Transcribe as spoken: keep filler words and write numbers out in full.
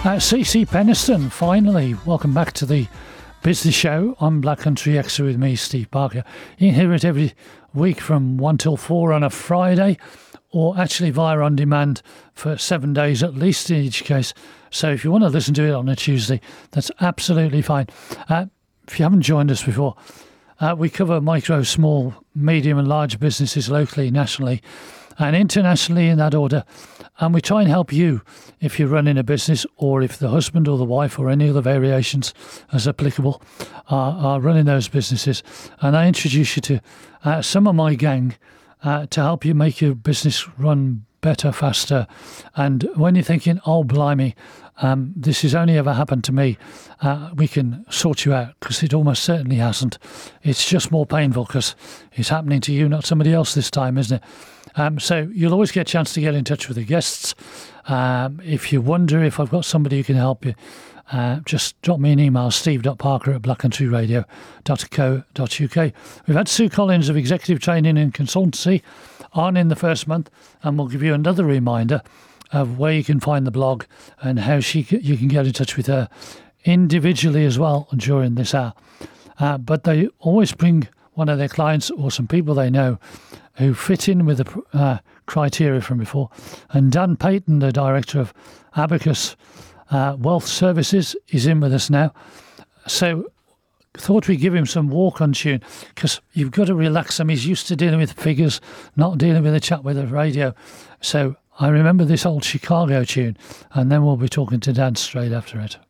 Uh, C C Peniston, finally, welcome back to the Business Show on Black Country Extra with me, Steve Parker. You can hear it every week from one till four on a Friday, or actually via on demand for seven days at least in each case. So if you want to listen to it on a Tuesday, that's absolutely fine. Uh, if you haven't joined us before, uh, we cover micro, small, medium and large businesses locally, nationally and internationally in that order. And we try and help you if you're running a business, or if the husband or the wife or any other variations as applicable are, are running those businesses. And I introduce you to uh, some of my gang uh, to help you make your business run better, faster. And when you're thinking, oh, blimey, um, this has only ever happened to me, uh, we can sort you out, because it almost certainly hasn't. It's just more painful because it's happening to you, not somebody else this time, isn't it? Um, so you'll always get a chance to get in touch with the guests. Um, if you wonder if I've got somebody who can help you, uh, just drop me an email, steve dot parker at black country radio dot co dot uk. We've had Sue Collins of Executive Training and Consultancy on in the first month, and we'll give you another reminder of where you can find the blog and how she you can get in touch with her individually as well during this hour. Uh, but they always bring one of their clients or some people they know who fit in with the uh, criteria from before. And Dan Payton, the director of Abacus uh, Wealth Services, is in with us now. So thought we'd give him some walk-on tune, because you've got to relax him. He's used to dealing with figures, not dealing with a chat with a radio. So I remember this old Chicago tune, and then we'll be talking to Dan straight after it.